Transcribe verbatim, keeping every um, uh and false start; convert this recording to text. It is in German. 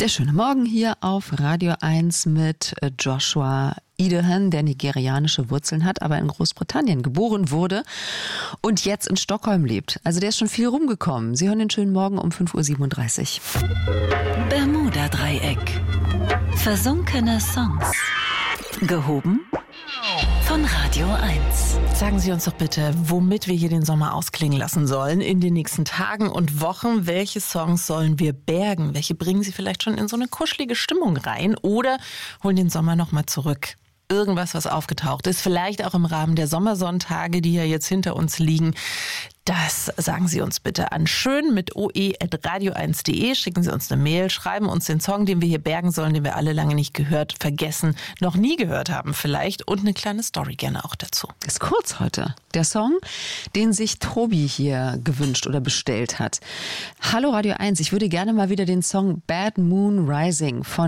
Der schöne Morgen hier auf Radio eins mit Joshua Idehan, der nigerianische Wurzeln hat, aber in Großbritannien geboren wurde und jetzt in Stockholm lebt. Also der ist schon viel rumgekommen. Sie hören den schönen Morgen um fünf Uhr siebenunddreißig. Bermuda-Dreieck. Versunkene Songs. Gehoben von Radio eins. Sagen Sie uns doch bitte, womit wir hier den Sommer ausklingen lassen sollen in den nächsten Tagen und Wochen. Welche Songs sollen wir bergen? Welche bringen Sie vielleicht schon in so eine kuschelige Stimmung rein oder holen den Sommer nochmal zurück? Irgendwas, was aufgetaucht ist, vielleicht auch im Rahmen der Sommersonntage, die ja jetzt hinter uns liegen. Das sagen Sie uns bitte an schön mit oe at radio eins punkt de. Schicken Sie uns eine Mail, schreiben uns den Song, den wir hier bergen sollen, den wir alle lange nicht gehört, vergessen, noch nie gehört haben vielleicht und eine kleine Story gerne auch dazu. Ist kurz heute. Der Song, den sich Tobi hier gewünscht oder bestellt hat. Hallo Radio eins, ich würde gerne mal wieder den Song Bad Moon Rising von